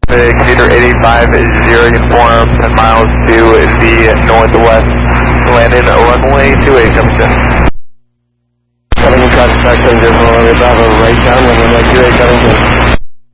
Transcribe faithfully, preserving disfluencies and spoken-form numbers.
Gator eight eight five is zero uniform, ten miles to the northwest. Landing runway two eight, coming in. Coming in, traffic taxi, zero, Bravo, right down, runway two eight, coming in.